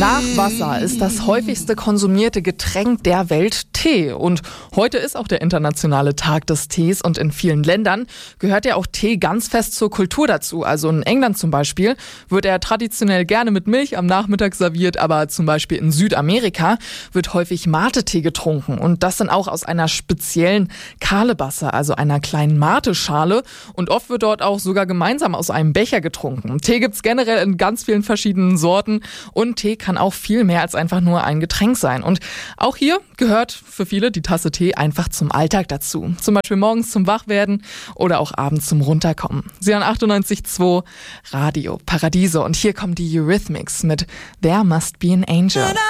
Nach Wasser ist das häufigste konsumierte Getränk der Welt Tee. Und heute ist auch der internationale Tag des Tees und in vielen Ländern gehört ja auch Tee ganz fest zur Kultur dazu. Also in England zum Beispiel wird er traditionell gerne mit Milch am Nachmittag serviert, aber zum Beispiel in Südamerika wird häufig Mate-Tee getrunken. Und das dann auch aus einer speziellen Kalebasse, also einer kleinen Mate-Schale. Und oft wird dort auch sogar gemeinsam aus einem Becher getrunken. Tee gibt's generell in ganz vielen verschiedenen Sorten und Tee kann auch viel mehr als einfach nur ein Getränk sein. Und auch hier gehört für viele die Tasse Tee einfach zum Alltag dazu. Zum Beispiel morgens zum Wachwerden oder auch abends zum Runterkommen. Sie hören 98.2 Radio Paradiso und hier kommen die Eurythmics mit There Must Be an Angel.